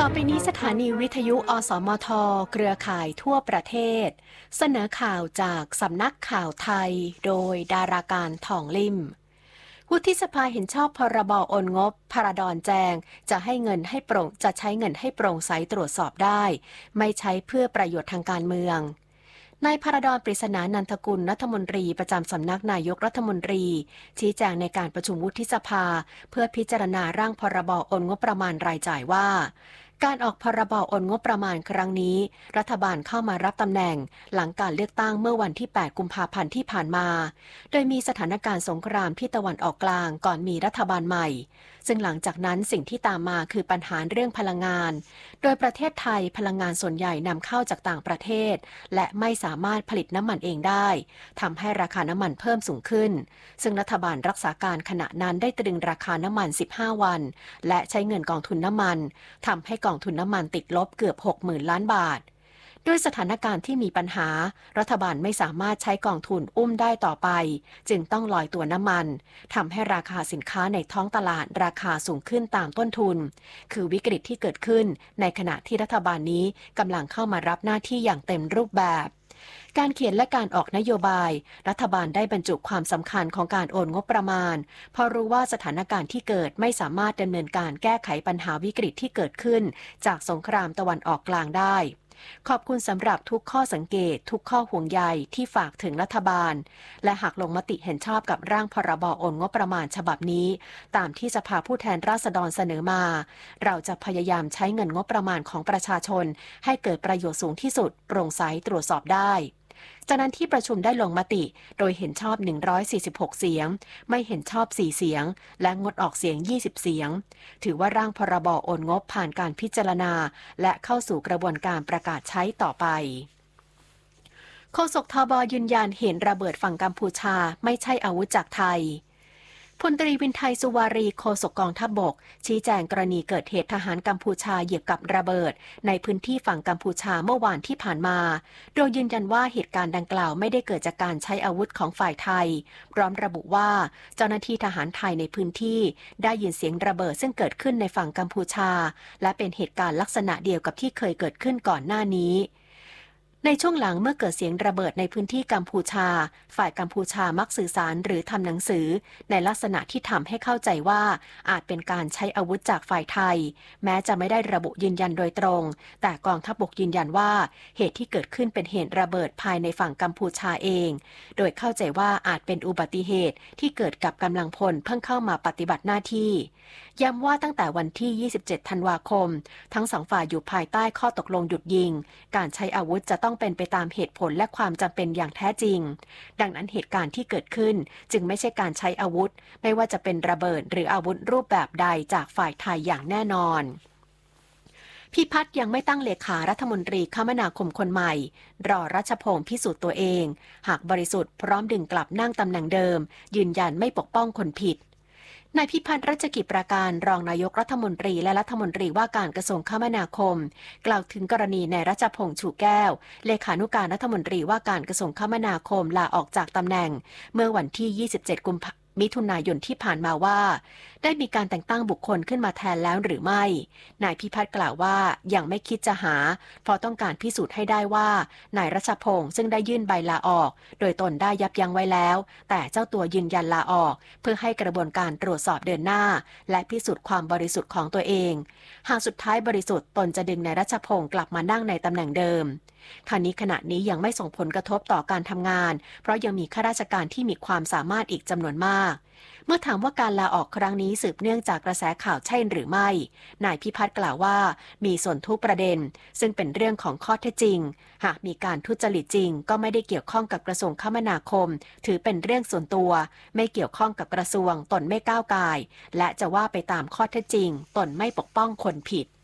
ต่อไปนี้สถานีวิทยุอสมทเครือข่ายทั่วประเทศเสนอข่าวจากสำนักข่าวไทยโดยดาราการทองลิ่มวุฒิสภาเห็นชอบพรบโอนงบพระดอนแจงจะใช้เงินให้โปร่งใสตรวจสอบได้ไม่ใช้เพื่อประโยชน์ทางการเมืองนายพระดอนปริศนานันทกุลรัฐมนตรีประจำสำนักนายกรัฐมนตรีชี้แจงในการประชุมวุฒิสภาเพื่อพิจารณาร่างพรบโอนงบประมาณรายจ่ายว่าการออกพรบโอนงบประมาณครั้งนี้รัฐบาลเข้ามารับตำแหน่งหลังการเลือกตั้งเมื่อวันที่ 8 กุมภาพันธ์ที่ผ่านมาโดยมีสถานการณ์สงครามที่ตะวันออกกลางก่อนมีรัฐบาลใหม่ซึ่งหลังจากนั้นสิ่งที่ตามมาคือปัญหาเรื่องพลังงานโดยประเทศไทยพลังงานส่วนใหญ่นำเข้าจากต่างประเทศและไม่สามารถผลิตน้ำมันเองได้ทำให้ราคาน้ำมันเพิ่มสูงขึ้นซึ่งรัฐบาลรักษาการขณะนั้นได้ตรึงราคาน้ำมัน15วันและใช้เงินกองทุนน้ำมันทำให้กองทุนน้ำมันติดลบเกือบ 60,000 ล้านบาทด้วยสถานการณ์ที่มีปัญหารัฐบาลไม่สามารถใช้กองทุนอุ้มได้ต่อไปจึงต้องลอยตัวน้ำมันทำให้ราคาสินค้าในท้องตลาดราคาสูงขึ้นตามต้นทุนคือวิกฤตที่เกิดขึ้นในขณะที่รัฐบาลนี้กำลังเข้ามารับหน้าที่อย่างเต็มรูปแบบการเขียนและการออกนโยบายรัฐบาลได้บรรจุความสำคัญของการโอนงบประมาณเพราะรู้ว่าสถานการณ์ที่เกิดไม่สามารถดำเนินการแก้ไขปัญหาวิกฤตที่เกิดขึ้นจากสงครามตะวันออกกลางได้ขอบคุณสำหรับทุกข้อสังเกตทุกข้อห่วงใยที่ฝากถึงรัฐบาลและหากลงมติเห็นชอบกับร่างพรบโอนงบประมาณฉบับนี้ตามที่สภาผู้แทนราษฎรเสนอมาเราจะพยายามใช้เงินงบประมาณของประชาชนให้เกิดประโยชน์สูงที่สุดโปร่งใสตรวจสอบได้จากนั้นที่ประชุมได้ลงมติโดยเห็นชอบ146เสียงไม่เห็นชอบ4เสียงและงดออกเสียง20เสียงถือว่าร่างพรบโอนงบผ่านการพิจารณาและเข้าสู่กระบวนการประกาศใช้ต่อไปโฆษกทบยืนยันเห็นระเบิดฝั่งกัมพูชาไม่ใช่อาวุธจากไทยพลตรีวินไทยสุวารีโฆษกกองทัพบกชี้แจงกรณีเกิดเหตุทหารกัมพูชาเหยียบกับระเบิดในพื้นที่ฝั่งกัมพูชาเมื่อวานที่ผ่านมาโดยยืนยันว่าเหตุการณ์ดังกล่าวไม่ได้เกิดจากการใช้อาวุธของฝ่ายไทยพร้อมระบุว่าเจ้าหน้าที่ทหารไทยในพื้นที่ได้ยินเสียงระเบิดซึ่งเกิดขึ้นในฝั่งกัมพูชาและเป็นเหตุการณ์ลักษณะเดียวกับที่เคยเกิดขึ้นก่อนหน้านี้ในช่วงหลังเมื่อเกิดเสียงระเบิดในพื้นที่กัมพูชาฝ่ายกัมพูชามักสื่อสารหรือทำหนังสือในลักษณะที่ทำให้เข้าใจว่าอาจเป็นการใช้อาวุธจากฝ่ายไทยแม้จะไม่ได้ระบุยืนยันโดยตรงแต่กองทัพบกยืนยันว่าเหตุที่เกิดขึ้นเป็นเหตุระเบิดภายในฝั่งกัมพูชาเองโดยเข้าใจว่าอาจเป็นอุบัติเหตุที่เกิดกับกำลังพลเพิ่งเข้ามาปฏิบัติหน้าที่ย้ำว่าตั้งแต่วันที่27ธันวาคมทั้งสองฝ่ายอยู่ภายใต้ข้อตกลงหยุดยิงการใช้อาวุธจะต้องเป็นไปตามเหตุผลและความจำเป็นอย่างแท้จริงดังนั้นเหตุการณ์ที่เกิดขึ้นจึงไม่ใช่การใช้อาวุธไม่ว่าจะเป็นระเบิดหรืออาวุธรูปแบบใดจากฝ่ายไทยอย่างแน่นอนพิพัฒน์ยังไม่ตั้งเลขารัฐมนตรีคมนาคมคนใหม่รอรัชพงษ์พิสูจน์ตัวเองหากบริสุทธิ์พร้อมดึงกลับนั่งตำแหน่งเดิมยืนยันไม่ปกป้องคนผิดนายพิพัฒน์รัชกิจประการรองนายกรัฐมนตรีและรัฐมนตรีว่าการกระทรวงคมนาคมกล่าวถึงกรณีนายรัชพงษ์ชูแก้วเลขานุการรัฐมนตรีว่าการกระทรวงคมนาคมลาออกจากตำแหน่งเมื่อวันที่27มิถุนายนที่ผ่านมาว่าได้มีการแต่งตั้งบุคคลขึ้นมาแทนแล้วหรือไม่นายพิพัฒน์กล่าวว่ายังไม่คิดจะหาเพราะต้องการพิสูจน์ให้ได้ว่านายรัชพงษ์ซึ่งได้ยื่นใบลาออกโดยตนได้ยับยั้งไว้แล้วแต่เจ้าตัวยืนยันลาออกเพื่อให้กระบวนการตรวจสอบเดินหน้าและพิสูจน์ความบริสุทธิ์ของตัวเองหากสุดท้ายบริสุทธิ์ตนจะดึงนายรัชพงษ์กลับมานั่งในตำแหน่งเดิมทั้งนี้ขณะนี้ยังไม่ส่งผลกระทบต่อการทำงานเพราะยังมีข้าราชการที่มีความสามารถอีกจำนวนมากเมื่อถามว่าการลาออกครั้งนี้สืบเนื่องจากกระแสข่าวใช่หรือไม่นายพิพัฒน์กล่าวว่ามีส่วนทุกประเด็นซึ่งเป็นเรื่องของข้อเท็จจริงหากมีการทุจริตจริงก็ไม่ได้เกี่ยวข้องกับกระทรวงคมนาคมถือเป็นเรื่องส่วนตัวไม่เกี่ยวข้องกับกระทรวงตนไม่ก้าวก่ายและจะว่าไปตามข้อเท็จจริงตนไม่ปกป้องคนผิด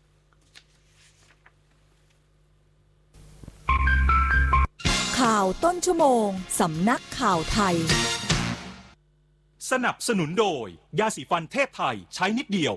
ข่าวต้นชั่วโมงสำนักข่าวไทยสนับสนุนโดยยาสีฟันเทพไทยใช้นิดเดียว